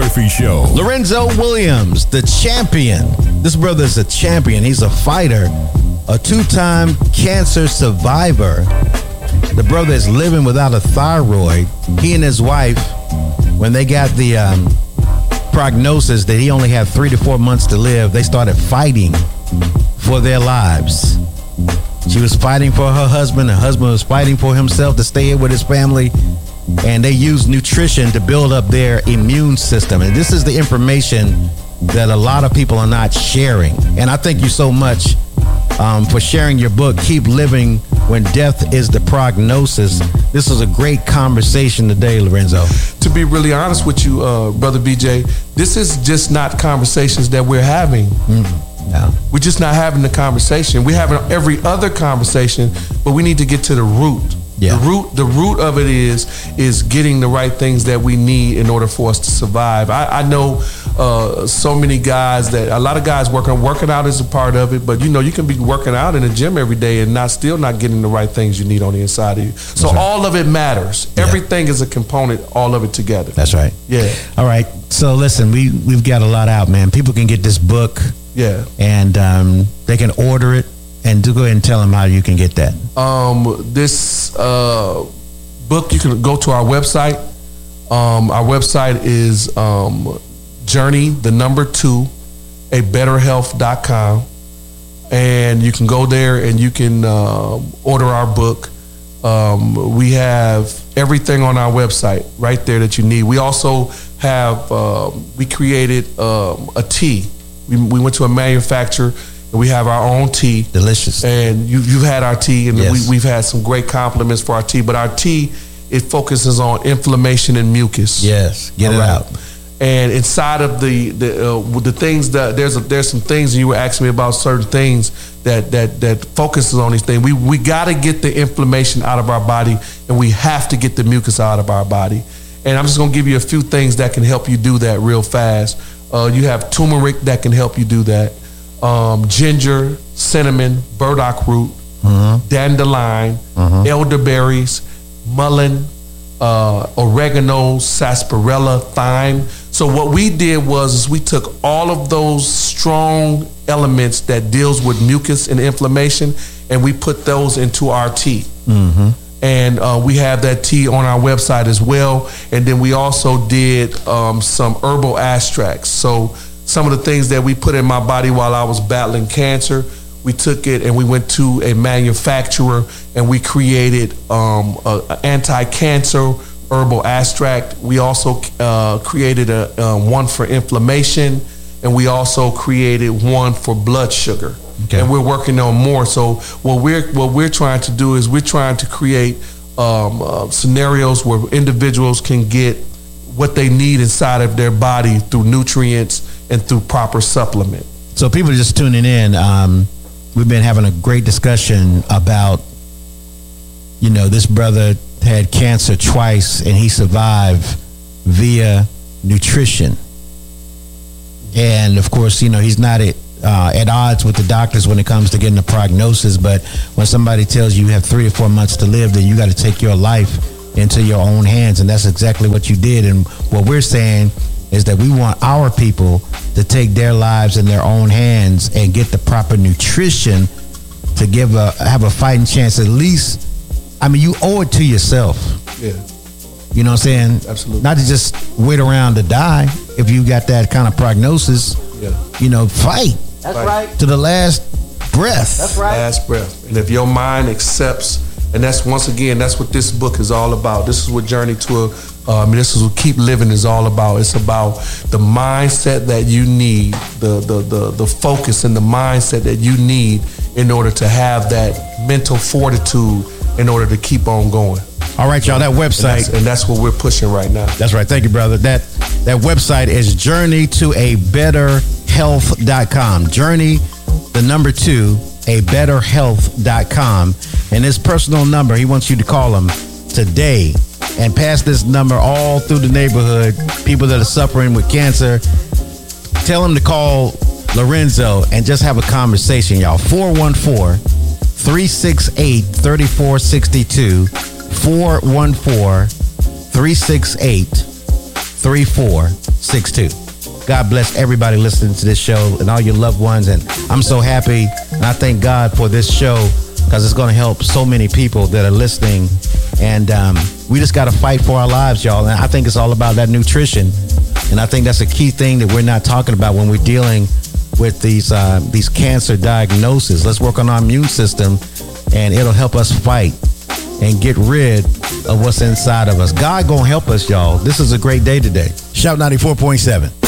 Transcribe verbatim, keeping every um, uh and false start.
Murphy Show. Lorenzo Williams, the champion. This brother is a champion. He's a fighter, a two-time cancer survivor. The brother is living without a thyroid. He and his wife, when they got the um, prognosis that he only had three to four months to live, they started fighting for their lives. She was fighting for her husband. Her husband was fighting for himself to stay with his family. And they used nutrition to build up their immune system. And this is the information that a lot of people are not sharing. And I thank you so much um, for sharing your book, Keep Living When Death is the Prognosis. This was a great conversation today, Lorenzo. To be really honest with you, uh, Brother B J, this is just not conversations that we're having. Mm-hmm. No. We're just not having the conversation. We're having every other conversation, but we need to get to the root. Yeah. The root, the root of it is is getting the right things that we need in order for us to survive. I, I know uh, so many guys that a lot of guys working working out is a part of it, but you know you can be working out in the gym every day and not still not getting the right things you need on the inside of you. So right. all of it matters. Yeah. Everything is a component. All of it together. That's right. Yeah. All right. So listen, we we've got a lot out, man. People can get this book. Yeah. And um, they can order it. And do go ahead and tell them how you can get that. Um, this uh, book, you can go to our website. Um, our website is um, Journey, the number two, a better health dot com. And you can go there and you can uh, order our book. Um, we have everything on our website right there that you need. We also have, uh, we created um, a tea. We, we went to a manufacturer. We have our own tea. Delicious. And you, you've had our tea, and yes. we, we've had some great compliments for our tea. But our tea, it focuses on inflammation and mucus. Yes, get All it right. out. And inside of the the, uh, the things that there's a, there's some things, and you were asking me about certain things that that that focuses on these things. We we got to get the inflammation out of our body, and we have to get the mucus out of our body. And I'm just gonna give you a few things that can help you do that real fast. Uh, you have turmeric that can help you do that. Um, ginger, cinnamon, burdock root, mm-hmm. dandelion, mm-hmm. elderberries, mullein, uh, oregano, sarsaparilla, thyme. So what we did was is we took all of those strong elements that deals with mucus and inflammation, and we put those into our tea. Mm-hmm. And uh, we have that tea on our website as well. And then we also did um, some herbal extracts. So some of the things that we put in my body while I was battling cancer, we took it and we went to a manufacturer and we created um, an anti-cancer herbal extract. We also uh, created a um, one for inflammation, and we also created one for blood sugar. Okay. And we're working on more. So what we're what we're trying to do is we're trying to create um, uh, scenarios where individuals can get what they need inside of their body through nutrients and through proper supplement. So people are just tuning in. Um, we've been having a great discussion about, you know, this brother had cancer twice and he survived via nutrition. And of course, you know, he's not at, uh, at odds with the doctors when it comes to getting a prognosis. But when somebody tells you you have three or four months to live, then you got to take your life into your own hands. And that's exactly what you did. And what we're saying is that we want our people to take their lives in their own hands and get the proper nutrition to give a have a fighting chance. At least, I mean, you owe it to yourself. Yeah. You know what I'm saying? Absolutely. Not to just wait around to die. If you got that kind of prognosis, yeah. you know, fight. That's right. To the last breath. That's right. Last breath. And if your mind accepts, and that's, once again, that's what this book is all about. This is what Journey to a, um, this is what Keep Living is all about. It's about the mindset that you need, the, the, the, the focus and the mindset that you need in order to have that mental fortitude in order to keep on going. All right, y'all, that website. And that's, and that's what we're pushing right now. That's right. Thank you, brother. That that website is journey to a better health dot com. Journey, the number two, a better health dot com. And his personal number, he wants you to call him today and pass this number all through the neighborhood. People that are suffering with cancer, tell them to call Lorenzo and just have a conversation, y'all. four one four, three six eight, three four six two. four one four, three six eight, three four six two. God bless everybody listening to this show and all your loved ones. And I'm so happy, and I thank God for this show because it's going to help so many people that are listening. And um, we just got to fight for our lives, y'all. And I think it's all about that nutrition. And I think that's a key thing that we're not talking about when we're dealing with these uh, these cancer diagnoses. Let's work on our immune system, and it'll help us fight and get rid of what's inside of us. God gonna help us, y'all. This is a great day today. Shout ninety-four point seven.